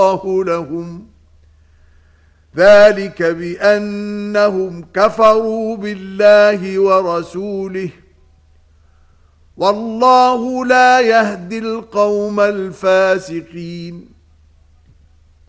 الله لهم ذلك بأنهم كفروا بالله ورسوله والله لا يهدي القوم الفاسقين